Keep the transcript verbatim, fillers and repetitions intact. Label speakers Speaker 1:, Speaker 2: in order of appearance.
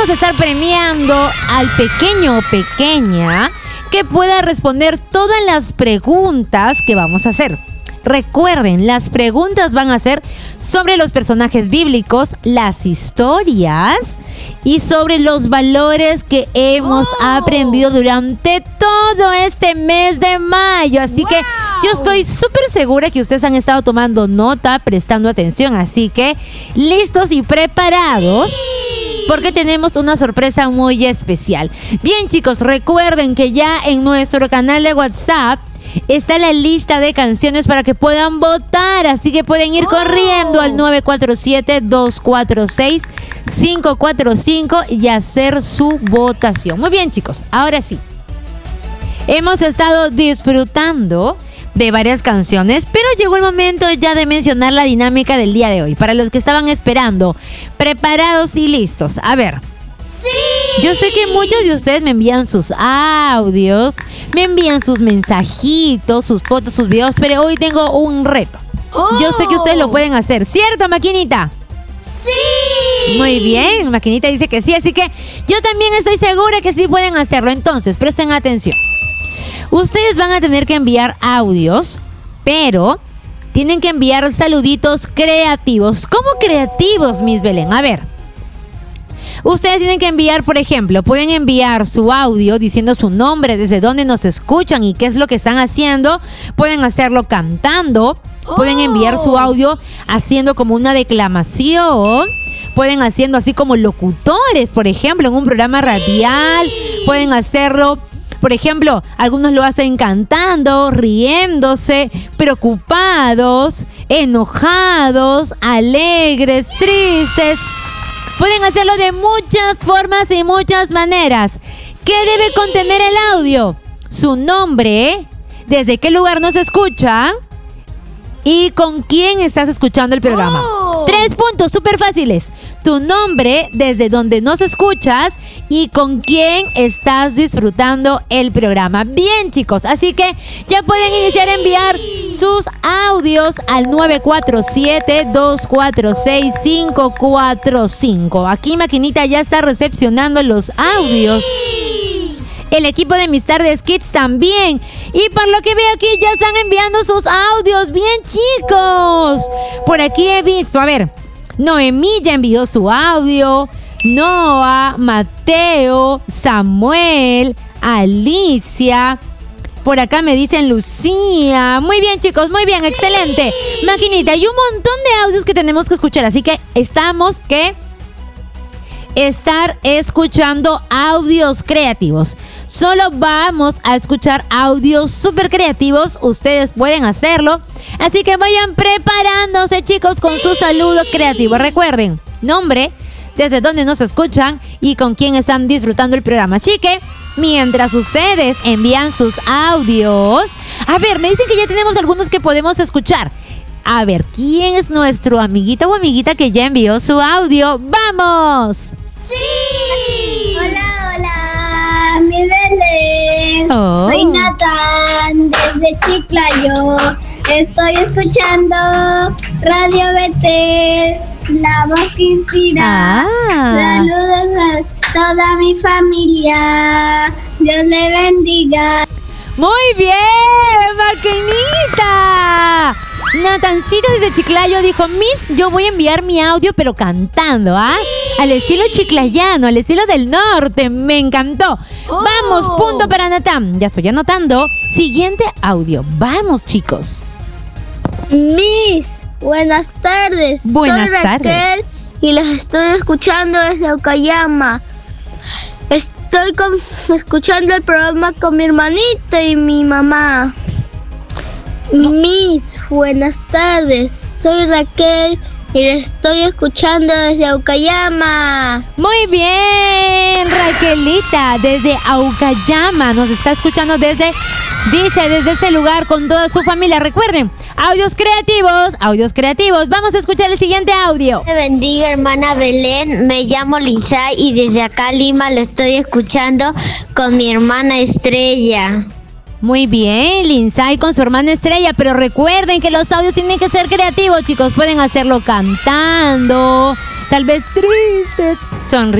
Speaker 1: vamos a estar premiando al pequeño o pequeña que pueda responder todas las preguntas que vamos a hacer. Recuerden, las preguntas van a ser sobre los personajes bíblicos, las historias y sobre los valores que hemos oh. aprendido durante todo este mes de mayo. Así wow. que yo estoy súper segura que ustedes han estado tomando nota, prestando atención. Así que listos y preparados. Sí. Porque tenemos una sorpresa muy especial. Bien, chicos, recuerden que ya en nuestro canal de WhatsApp está la lista de canciones para que puedan votar. Así que pueden ir oh. corriendo al nueve cuatro siete, dos cuatro seis, cinco cuatro cinco y hacer su votación. Muy bien, chicos, ahora sí. Hemos estado disfrutando de varias canciones, pero llegó el momento ya de mencionar la dinámica del día de hoy. Para los que estaban esperando, preparados y listos. A ver.
Speaker 2: ¡Sí!
Speaker 1: Yo sé que muchos de ustedes me envían sus audios, me envían sus mensajitos, sus fotos, sus videos, pero hoy tengo un reto. Oh. Yo sé que ustedes lo pueden hacer, ¿cierto, maquinita?
Speaker 2: ¡Sí!
Speaker 1: Muy bien, maquinita dice que sí, así que yo también estoy segura que sí pueden hacerlo. Entonces, presten atención. Ustedes van a tener que enviar audios, pero tienen que enviar saluditos creativos. ¿Cómo creativos, Miss Belén? A ver. Ustedes tienen que enviar, por ejemplo, pueden enviar su audio diciendo su nombre, desde dónde nos escuchan y qué es lo que están haciendo. Pueden hacerlo cantando. Oh. Pueden enviar su audio haciendo como una declamación. Pueden haciendo así como locutores, por ejemplo, en un programa sí. radial. Pueden hacerlo, por ejemplo, algunos lo hacen cantando, riéndose, preocupados, enojados, alegres, tristes. Pueden hacerlo de muchas formas y muchas maneras. ¿Qué debe contener el audio? Su nombre, desde qué lugar nos escucha y con quién estás escuchando el programa. Oh. Tres puntos súper fáciles. Tu nombre, desde donde nos escuchas y con quién estás disfrutando el programa. Bien, chicos, así que ya pueden iniciar a enviar sus audios al nueve cuatro siete, dos cuatro seis, cinco cuatro cinco. Aquí Maquinita ya está recepcionando los audios. El equipo de Mis Tardes Kids también. Y por lo que veo aquí ya están enviando sus audios. Bien, chicos. Por aquí he visto, a ver, Noemí ya envió su audio. Noah, Mateo, Samuel, Alicia. Por acá me dicen Lucía. Muy bien, chicos, muy bien, sí. Excelente. Maquinita, hay un montón de audios que tenemos que escuchar. Así que estamos que estar escuchando audios creativos. Solo vamos a escuchar audios súper creativos. Ustedes pueden hacerlo. Así que vayan preparándose, chicos, con sí. su saludo creativo. Recuerden, nombre, desde dónde nos escuchan y con quién están disfrutando el programa. Así que, mientras ustedes envían sus audios, a ver, me dicen que ya tenemos algunos que podemos escuchar. A ver, ¿quién es nuestro amiguito o amiguita que ya envió su audio? ¡Vamos!
Speaker 2: ¡Sí! Hola, hola, mi Belén. Oh. Soy Natán, desde Chiclayo. Estoy escuchando Radio Betel, la voz que inspira. Ah. Saludos a toda mi familia. Dios le bendiga.
Speaker 1: Muy bien, Maquinita. Natancito desde Chiclayo dijo, Miss, yo voy a enviar mi audio pero cantando, ¿ah? Sí. Al estilo chiclayano, al estilo del norte. Me encantó. Oh. Vamos, punto para Natán. Ya estoy anotando. Siguiente audio. Vamos, chicos.
Speaker 3: Miss, buenas tardes.
Speaker 1: Buenas
Speaker 3: Soy Raquel
Speaker 1: tardes.
Speaker 3: Y los estoy escuchando desde Okayama. Estoy con, escuchando el programa con mi hermanita y mi mamá. Miss, buenas tardes. Soy Raquel y les estoy escuchando desde Okayama.
Speaker 1: Muy bien, Raquelita, desde Okayama. Nos está escuchando desde, dice, desde este lugar con toda su familia. Recuerden, audios creativos, audios creativos. Vamos a escuchar el siguiente audio.
Speaker 4: Te bendiga, hermana Belén. Me llamo Lindsay y desde acá Lima lo estoy escuchando con mi hermana Estrella.
Speaker 1: Muy bien, Lindsay con su hermana Estrella, pero recuerden que los audios tienen que ser creativos, chicos. Pueden hacerlo cantando, tal vez tristes, sonriendo.